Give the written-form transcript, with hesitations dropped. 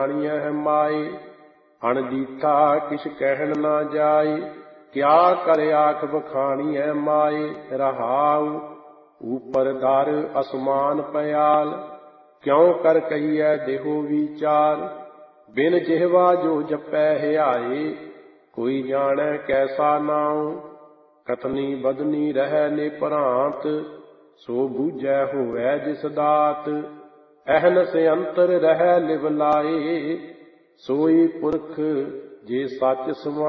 ਜਾਣੀਐ ਮਾਏ। ਅਣਦੀਠਾ ਕਿਛ ਕਹਿਣ ਨਾ ਜਾਏ, ਕਿਆ ਕਰ ਆਖ ਬਖਾਣੀਐ ਮਾਏ। ਰਹਾਉ ਊਪਰ ਦਰ ਅਸਮਾਨ ਪਿਆਲ, ਕਿਉ ਕਰ ਕਹੀਐ ਦੇਹੋ ਵਿਚਾਰ। ਬਿਨ ਜਿਹਵਾ ਜੋ ਜਪੈ ਹਿਆਏ, ਕੋਈ ਜਾਣੈ ਕੈਸਾ ਨਾਉ। ਕਥਨੀ ਬਦਨੀ ਰਹਿ ਨਿਭ੍ਰਾਂਤ, ਸੋ ਬੂਝੈ ਹੋਵੈ ਜਿਸ ਦਾਤ। ਅਹਨਸ ਅੰਤਰ ਰਹਿ ਲਿਵ ਲਾਏ, ਸੋਈ ਪੁਰਖ ਜੇ ਸੱਚ ਸਮਾਏ।